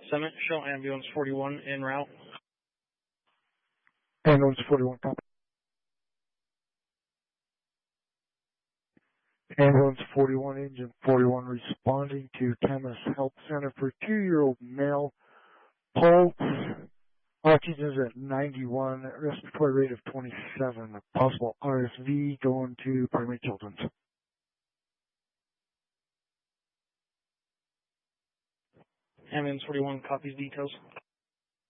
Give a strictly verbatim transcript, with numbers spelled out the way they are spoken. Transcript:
Summit, show ambulance forty-one en route. Ambulance forty-one, copy. Ambulance forty-one, engine forty-one, responding to Camas Health Center for two-year-old male. Pulse, oxygen is at ninety-one, respiratory rate of twenty-seven, possible R S V going to Primary Children's. Ambulance forty-one copies details.